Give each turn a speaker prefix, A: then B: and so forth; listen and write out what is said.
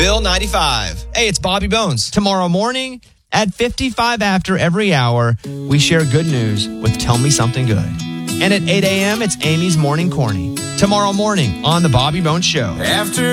A: Bill 95. Hey, it's Bobby Bones.
B: Tomorrow morning at 55 after every hour, we share good news with Tell Me Something Good. And at 8 a.m., it's Amy's Morning Corny. Tomorrow morning on The Bobby Bones Show.
C: After